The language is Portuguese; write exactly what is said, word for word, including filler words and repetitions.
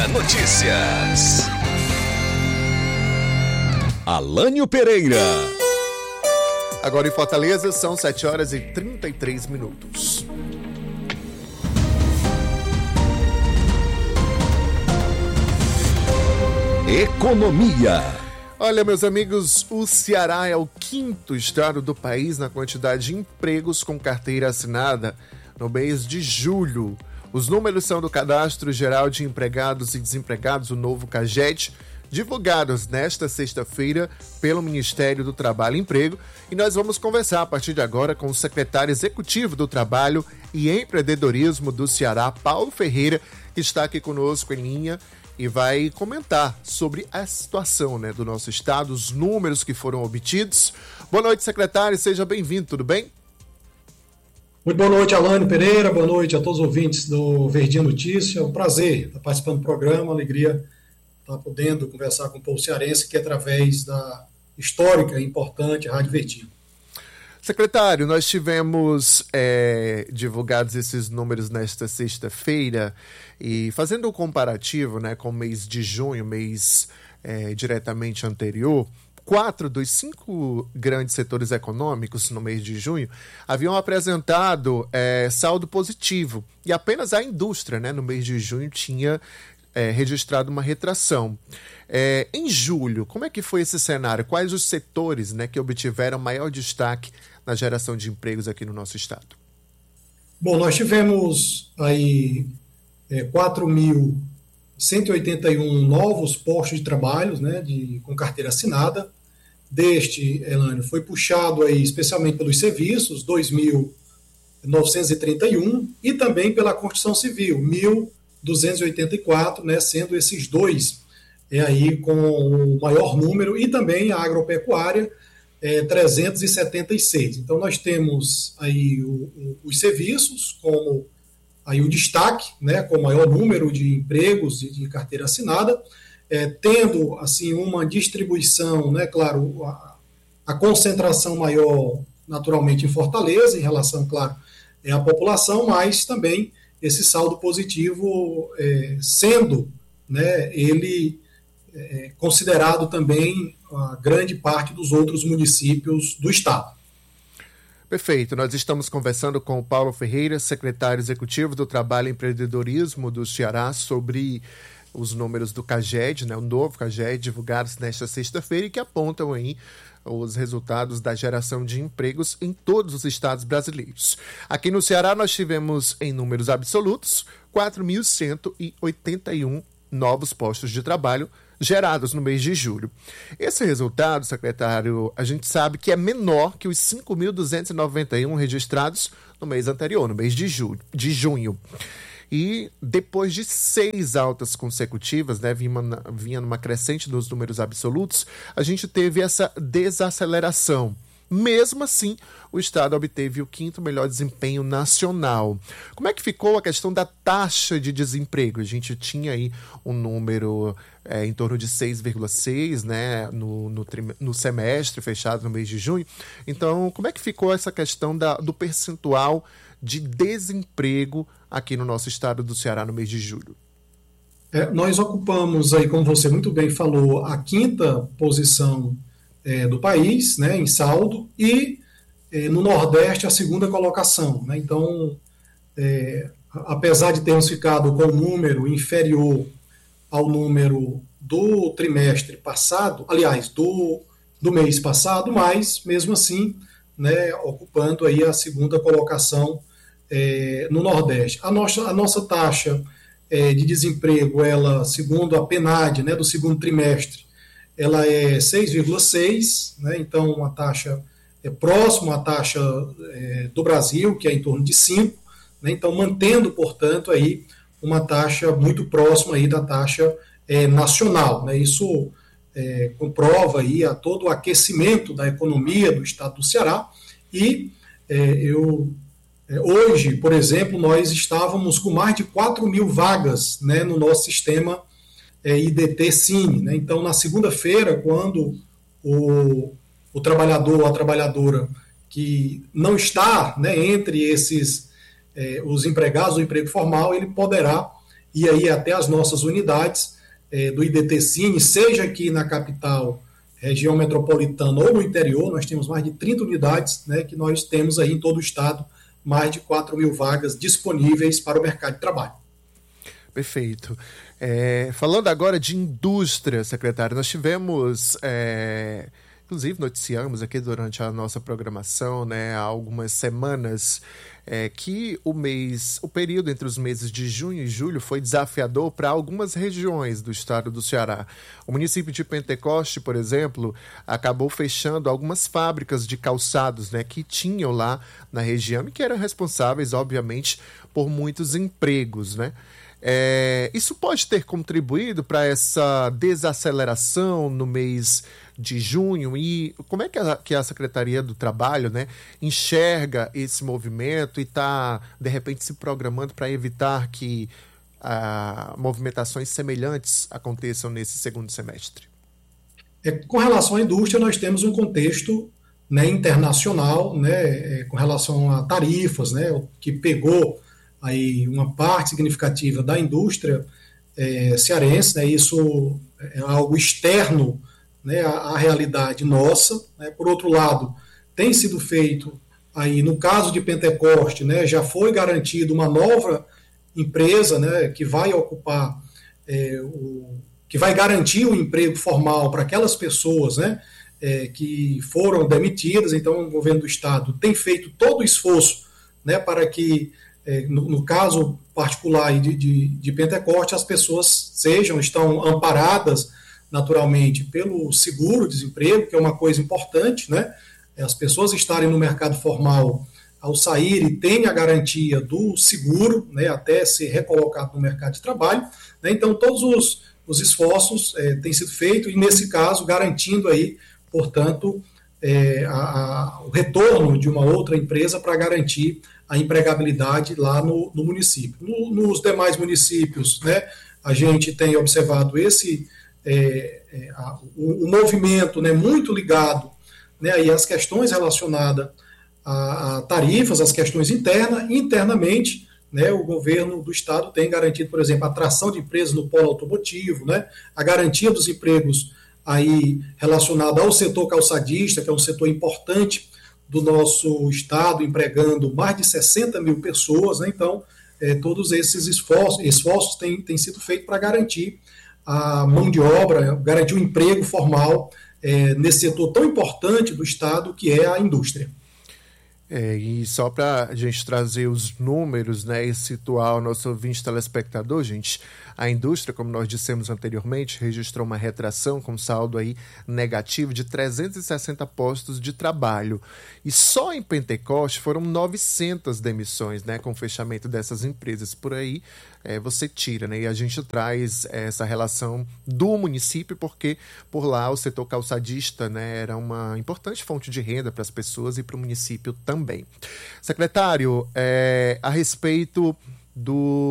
Verdinha Notícias. Alânio Pereira. Agora em Fortaleza são sete horas e trinta e três minutos. Economia. Olha, meus amigos, o Ceará é o quinto estado do país na quantidade de empregos com carteira assinada no mês de julho. Os números são do Cadastro Geral de Empregados e Desempregados, o novo CAGED, divulgados nesta sexta-feira pelo Ministério do Trabalho e Emprego, e nós vamos conversar a partir de agora com o secretário executivo do Trabalho e Empreendedorismo do Ceará, Paulo Ferreira, que está aqui conosco em linha e vai comentar sobre a situação, né, do nosso estado, os números que foram obtidos. Boa noite, secretário, seja bem-vindo, tudo bem? Muito boa noite, Alânio Pereira, boa noite a todos os ouvintes do Verdinha Notícia. É um prazer estar participando do programa, alegria estar podendo conversar com o povo cearense, que é através da histórica e importante Rádio Verdinha. Secretário, nós tivemos é, divulgados esses números nesta sexta-feira e fazendo um comparativo, né, com o mês de junho, mês é, diretamente anterior, quatro dos cinco grandes setores econômicos no mês de junho haviam apresentado é, saldo positivo e apenas a indústria, né, no mês de junho tinha é, registrado uma retração. É, em julho, como é que foi esse cenário? Quais os setores, né, que obtiveram maior destaque na geração de empregos aqui no nosso estado? Bom, nós tivemos aí é, quatro mil cento e oitenta e um novos postos de trabalho, né, de, com carteira assinada. Deste, Elânio, foi puxado aí especialmente pelos serviços, dois mil novecentos e trinta e um, e também pela construção civil, mil duzentos e oitenta e quatro, né, sendo esses dois é, aí com o maior número, e também a agropecuária, é, trezentos e setenta e seis. Então nós temos aí o, o, os serviços como aí o destaque, né, com o maior número de empregos e de carteira assinada, é, tendo assim uma distribuição, né, claro, a, a concentração maior naturalmente em Fortaleza, em relação, claro, é, à população, mas também esse saldo positivo é, sendo, né, ele é, considerado também a grande parte dos outros municípios do estado. Perfeito, nós estamos conversando com o Paulo Ferreira, secretário executivo do Trabalho e Empreendedorismo do Ceará, sobre os números do CAGED, né, o novo CAGED, divulgados nesta sexta-feira e que apontam aí os resultados da geração de empregos em todos os estados brasileiros. Aqui no Ceará nós tivemos, em números absolutos, quatro mil cento e oitenta e um novos postos de trabalho gerados no mês de julho. Esse resultado, secretário, a gente sabe que é menor que os cinco mil duzentos e noventa e um registrados no mês anterior, no mês de, julho, de junho. E depois de seis altas consecutivas, né, vinha, vinha numa crescente dos números absolutos, a gente teve essa desaceleração. Mesmo assim, o estado obteve o quinto melhor desempenho nacional. Como é que ficou a questão da taxa de desemprego? A gente tinha aí um número é, em torno de seis vírgula seis, né, no, no, no semestre fechado no mês de junho. Então, como é que ficou essa questão da, do percentual de desemprego aqui no nosso estado do Ceará no mês de julho? É, nós ocupamos aí, como você muito bem falou, a quinta posição É, do país, né, em saldo, e é, no Nordeste a segunda colocação, né? Então, é, apesar de termos ficado com um número inferior ao número do trimestre passado, aliás, do, do mês passado, mas mesmo assim, né, ocupando aí a segunda colocação é, no Nordeste. A nossa, a nossa taxa é, de desemprego, ela, segundo a PNAD, né, do segundo trimestre, ela é seis vírgula seis, né, então uma taxa é próxima à taxa é, do Brasil, que é em torno de cinco, né, então mantendo, portanto, aí uma taxa muito próxima aí da taxa é, nacional, né, isso é, comprova aí a todo o aquecimento da economia do estado do Ceará, e é, eu, é, hoje, por exemplo, nós estávamos com mais de quatro mil vagas, né, no nosso sistema É, I D T Cine, né? Então, na segunda-feira, quando o, o trabalhador ou a trabalhadora que não está, né, entre esses é, os empregados do emprego formal, ele poderá e aí até as nossas unidades é, do I D T Cine, seja aqui na capital, região metropolitana ou no interior. Nós temos mais de trinta unidades, né, que nós temos aí em todo o estado, mais de quatro mil vagas disponíveis para o mercado de trabalho. Perfeito. É, falando agora de indústria, secretário, nós tivemos, é, inclusive noticiamos aqui durante a nossa programação, né, há algumas semanas, é, que o mês, o período entre os meses de junho e julho foi desafiador para algumas regiões do estado do Ceará. O município de Pentecoste, por exemplo, acabou fechando algumas fábricas de calçados, né, que tinham lá na região e que eram responsáveis, obviamente, por muitos empregos, né? É, isso pode ter contribuído para essa desaceleração no mês de junho, e como é que a, que a Secretaria do Trabalho, né, enxerga esse movimento e está, de repente, se programando para evitar que ah, movimentações semelhantes aconteçam nesse segundo semestre? É, com relação à indústria, nós temos um contexto, né, internacional, né, é, com relação a tarifas, né, que pegou aí uma parte significativa da indústria é, cearense, né, isso é algo externo, né, à, à realidade nossa, né. Por outro lado, tem sido feito, aí no caso de Pentecoste, né, já foi garantido uma nova empresa, né, que vai ocupar, é, o, que vai garantir o emprego formal para aquelas pessoas, né, é, que foram demitidas. Então o governo do estado tem feito todo o esforço, né, para que É, no, no caso particular de, de, de Pentecoste, as pessoas sejam, estão amparadas naturalmente pelo seguro-desemprego, que é uma coisa importante, né? As pessoas estarem no mercado formal ao saírem têm a garantia do seguro, né, até ser recolocado no mercado de trabalho, né? Então todos os, os esforços é, têm sido feitos e, nesse caso, garantindo aí, portanto, é, a, a, o retorno de uma outra empresa para garantir a empregabilidade lá no, no município. No, nos demais municípios, né, a gente tem observado esse é, é, a, o, o movimento, né, muito ligado, né, aí às questões relacionadas a, a tarifas, as questões internas. Internamente, né, o governo do estado tem garantido, por exemplo, a atração de empresas no polo automotivo, né, a garantia dos empregos aí relacionado ao setor calçadista, que é um setor importante do nosso estado, empregando mais de sessenta mil pessoas, né? Então, é, todos esses esforços, esforços têm, têm sido feitos para garantir a mão de obra, garantir o emprego formal é, nesse setor tão importante do estado, que é a indústria. É, e só para a gente trazer os números, né, e situar o nosso ouvinte telespectador, gente, a indústria, como nós dissemos anteriormente, registrou uma retração com saldo aí negativo de trezentos e sessenta postos de trabalho. E só em Pentecoste foram novecentas demissões, né, com o fechamento dessas empresas. Por aí é, você tira, né, e a gente traz essa relação do município, porque por lá o setor calçadista, né, era uma importante fonte de renda para as pessoas e para o município também. Secretário, é, a respeito do